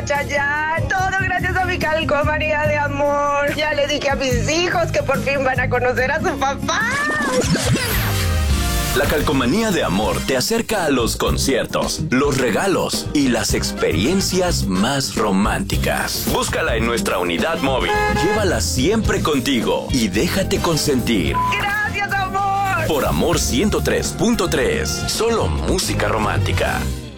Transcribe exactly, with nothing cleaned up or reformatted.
a Chayanne. Todo gracias a mi calcomanía de amor. Ya le dije a mis hijos que por fin van a conocer a su papá. La calcomanía de amor te acerca a los conciertos, los regalos y las experiencias más románticas. Búscala en nuestra unidad móvil. Llévala siempre contigo y déjate consentir. Gracias, amor. Por Amor ciento tres punto tres. Solo música romántica.